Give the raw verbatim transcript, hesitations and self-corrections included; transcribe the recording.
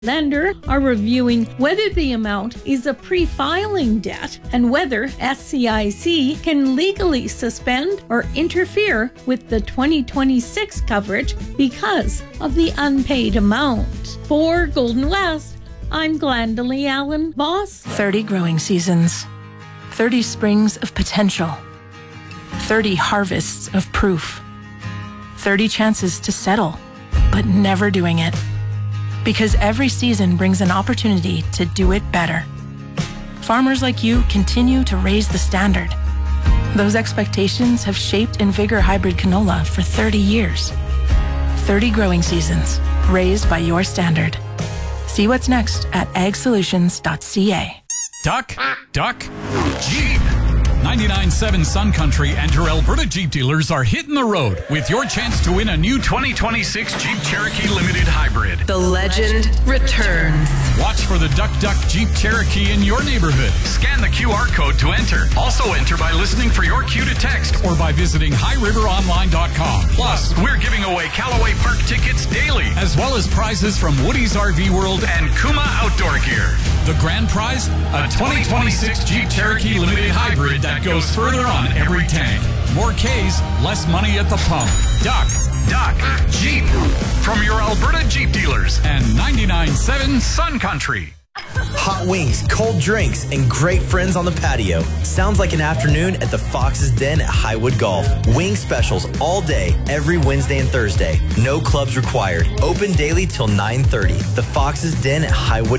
lender are reviewing whether the amount is a pre-filing debt and whether S C I C can legally suspend or interfere with the twenty twenty-six coverage because of the unpaid amount. For Golden West, I'm Glendalee Allen, boss. thirty growing seasons, thirty springs of potential, thirty harvests of proof, thirty chances to settle, but never doing it. Because every season brings an opportunity to do it better. Farmers like you continue to raise the standard. Those expectations have shaped InVigor hybrid canola for thirty years. thirty growing seasons, raised by your standard. See what's next at ag solutions dot c a. Duck, duck, Jeep. ninety-nine point seven Sun Country and your Alberta Jeep dealers are hitting the road with your chance to win a new twenty twenty-six Jeep Cherokee Limited Hybrid. The legend returns. Watch for the Duck Duck Jeep Cherokee in your neighborhood. Scan the Q R code to enter. Also enter by listening for your cue to text or by visiting high river online dot com. Plus, we're giving away Callaway Park tickets daily, as well as prizes from Woody's R V World and Kuma Outdoor Gear. The grand prize, a twenty twenty-six Jeep Cherokee Limited Hybrid that goes further on every tank. More Ks, less money at the pump. Duck, duck, Jeep. From your Alberta Jeep dealers and ninety-nine point seven Sun Country. Hot wings, cold drinks, and great friends on the patio. Sounds like an afternoon at the Fox's Den at Highwood Golf. Wing specials all day, every Wednesday and Thursday. No clubs required. Open daily till nine thirty. The Fox's Den at Highwood